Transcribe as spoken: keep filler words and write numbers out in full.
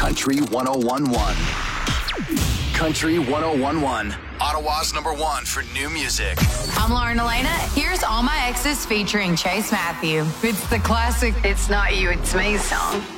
Country one oh one point one. Country one oh one point one. Ottawa's number one for new music. I'm Lauren Elena. Here's All My Exes featuring Chase Matthew. It's the classic It's Not You, It's Me song.